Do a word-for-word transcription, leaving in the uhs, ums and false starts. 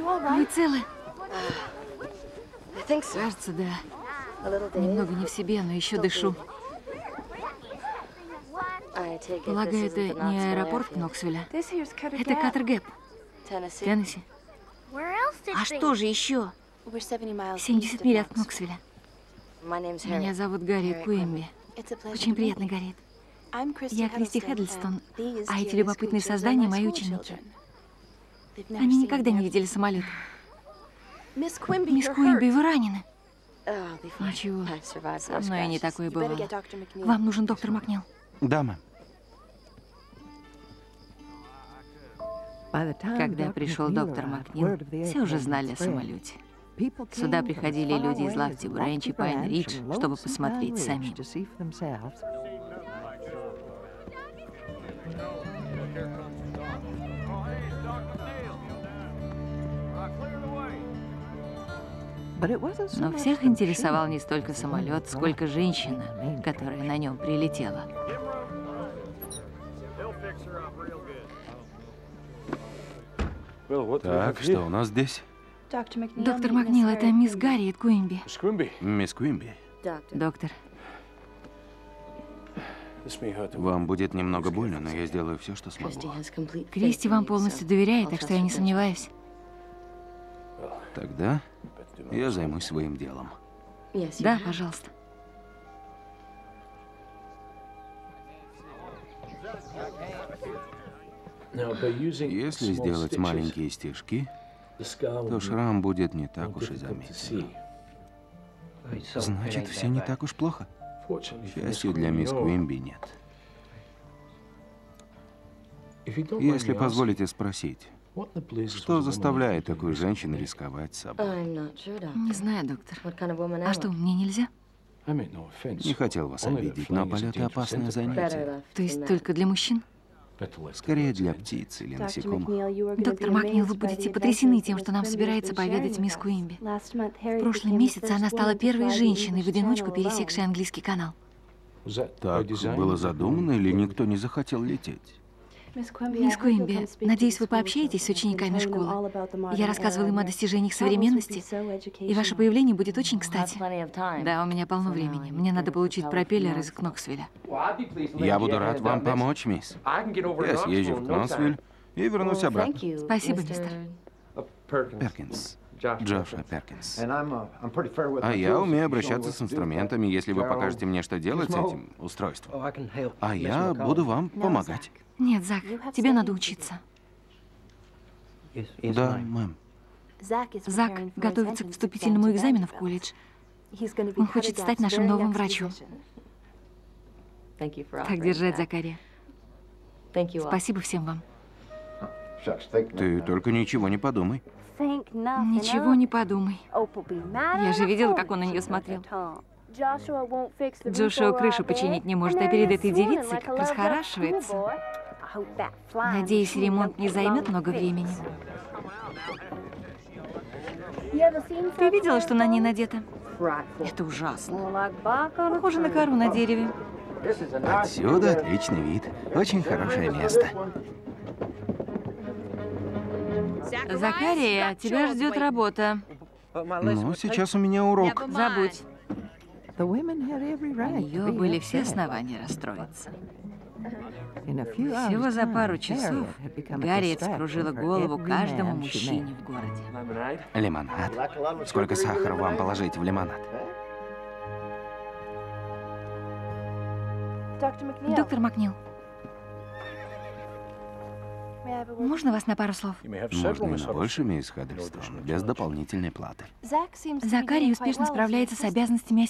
Вы целы? Кажется, да. Немного не в себе, но еще дышу. Полагаю, это не аэропорт Кноксвилля. Это Катер Гэп, Теннесси. А что же еще? семьдесят миль от Кноксвилля. Меня зовут Гарри Куинби. Очень приятно, Гарри. Я Кристи Хеддлстон, а эти любопытные создания мои ученики. Они никогда не видели самолет. Мисс Куинби, вы ранены? Ничего, со мной и не такое бывало. Вам нужен доктор Макнил. Да, мэм. Когда пришел доктор Макнил, все уже знали о самолете. Сюда приходили люди из Лафти, Брэнч и Пайн Ридж, чтобы посмотреть самим. Но всех интересовал не столько самолет, сколько женщина, которая на нем прилетела. Так, что у нас здесь? Доктор Макнил, это мисс Гарриет Куинби. Мисс Куинби, Доктор, вам будет немного больно, но я сделаю все, что смогу. Кристи вам полностью доверяет, так что я не сомневаюсь. Тогда я займусь своим делом. Да, пожалуйста. Если сделать маленькие стежки, то шрам будет не так уж и заметен. Значит, все не так уж плохо. К счастью, для мисс Куинби нет. Если позволите спросить, что заставляет такую женщину рисковать собой? Не знаю, доктор. А что, мне нельзя? Не хотел вас обидеть, но полеты — опасное занятие. То есть только для мужчин? Скорее для птиц или насекомых. Доктор Макнил, вы будете потрясены тем, что нам собирается поведать мисс Куинби. В прошлом месяце она стала первой женщиной, в одиночку пересекшей английский канал. Так было задумано или никто не захотел лететь? Мисс Куинби, надеюсь, вы пообщаетесь с учениками школы. Я рассказывала им о достижениях современности, и ваше появление будет очень кстати. Да, у меня полно времени. Мне надо получить пропеллер из Кноксвилля. Я буду рад вам помочь, мисс. Я съезжу в Кноксвилл и вернусь обратно. Спасибо, мистер. Перкинс. Джошуа Перкинс. А я умею обращаться с инструментами, если вы покажете мне, что делать с этим устройством. А я буду вам помогать. Нет, Зак, тебе надо учиться. Да, мэм. Зак готовится к вступительному экзамену в колледж. Он хочет стать нашим новым врачом. Так держать, Закария. Спасибо всем вам. Ты только ничего не подумай. Ничего не подумай. Я же видела, как он на нее смотрел. Джошуа крышу починить не может, а перед этой девицей как расхорашивается. Надеюсь, ремонт не займет много времени. Ты видела, что на ней надето? Это ужасно. Похоже на кору на дереве. Отсюда отличный вид. Очень хорошее место. Закария, тебя ждет работа. Ну, сейчас у меня урок. Забудь. У нее были все основания расстроиться. Всего за пару часов Гарриет вскружила голову каждому мужчине в городе. Лимонад. Сколько сахара вам положить в лимонад? Доктор Макнил, можно вас на пару слов? Можно и на больше, мисс Хеддлстон, без дополнительной платы. Закарий успешно справляется с обязанностями